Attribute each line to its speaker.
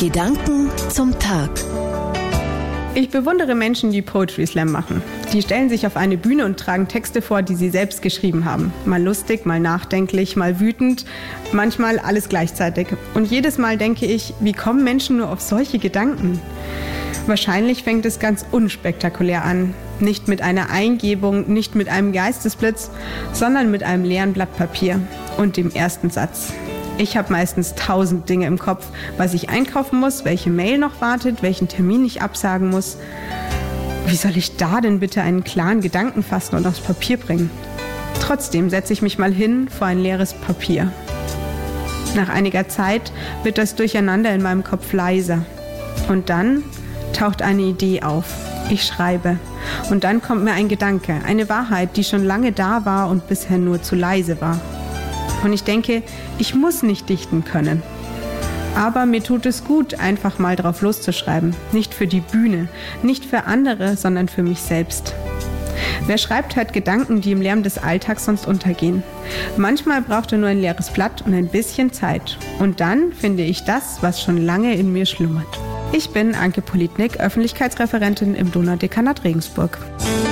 Speaker 1: Gedanken zum Tag.
Speaker 2: Ich bewundere Menschen, die Poetry Slam machen. Die stellen sich auf eine Bühne und tragen Texte vor, die sie selbst geschrieben haben. Mal lustig, mal nachdenklich, mal wütend, manchmal alles gleichzeitig. Und jedes Mal denke ich, wie kommen Menschen nur auf solche Gedanken? Wahrscheinlich fängt es ganz unspektakulär an. Nicht mit einer Eingebung, nicht mit einem Geistesblitz, sondern mit einem leeren Blatt Papier und dem ersten Satz. Ich habe meistens 1000 Dinge im Kopf, was ich einkaufen muss, welche Mail noch wartet, welchen Termin ich absagen muss. Wie soll ich da denn bitte einen klaren Gedanken fassen und aufs Papier bringen? Trotzdem setze ich mich mal hin vor ein leeres Papier. Nach einiger Zeit wird das Durcheinander in meinem Kopf leiser. Und dann taucht eine Idee auf. Ich schreibe. Und dann kommt mir ein Gedanke, eine Wahrheit, die schon lange da war und bisher nur zu leise war. Und ich denke, ich muss nicht dichten können. Aber mir tut es gut, einfach mal drauf loszuschreiben. Nicht für die Bühne, nicht für andere, sondern für mich selbst. Wer schreibt, hat Gedanken, die im Lärm des Alltags sonst untergehen. Manchmal braucht er nur ein leeres Blatt und ein bisschen Zeit. Und dann finde ich das, was schon lange in mir schlummert. Ich bin Anke Politnik, Öffentlichkeitsreferentin im Donaudekanat Regensburg.